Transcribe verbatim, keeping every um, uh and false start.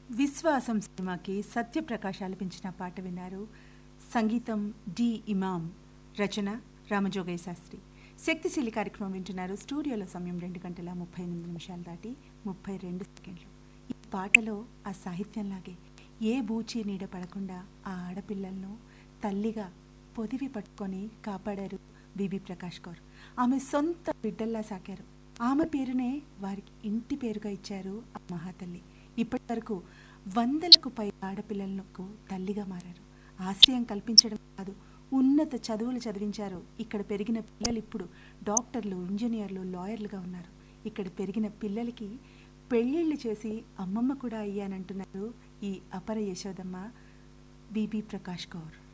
విశ్వాసం సినిమాకి సత్యప్రకాష్ ఆలపించిన పాట విన్నారు. సంగీతం డి ఇమాం, రచన రామజోగయ్య శాస్త్రి. శక్తిశీలి కార్యక్రమం వింటున్నారు. స్టూడియోలో సమయం రెండు గంటల ముప్పై ఎనిమిది నిమిషాలు దాటి ముప్పై రెండు సెకండ్లు. ఈ పాటలో ఆ సాహిత్యంలాగే ఏ బూచి నీడ పడకుండా ఆ ఆడపిల్లలను తల్లిగా పొదివి పట్టుకొని కాపాడారు బీబీ ప్రకాష్ కౌర్. ఆమె సొంత బిడ్డల్లా సాకారు. ఆమె పేరునే వారికి ఇంటి పేరుగా ఇచ్చారు ఆ మహాతల్లి. ఇప్పటి వరకు వందలకు పై ఆడపిల్లలకు తల్లిగా మారారు. ఆశ్రయం కల్పించడం కాదు, ఉన్నత చదువులు చదివించారు. ఇక్కడ పెరిగిన పిల్లలు ఇప్పుడు డాక్టర్లు, ఇంజనీర్లు, లాయర్లుగా ఉన్నారు. ఇక్కడ పెరిగిన పిల్లలకి పెళ్ళిళ్ళు చేసి అమ్మమ్మ కూడా అయ్యానంటున్నారు ఈ అపర యశోదమ్మ బీబీ ప్రకాష్ కౌర్.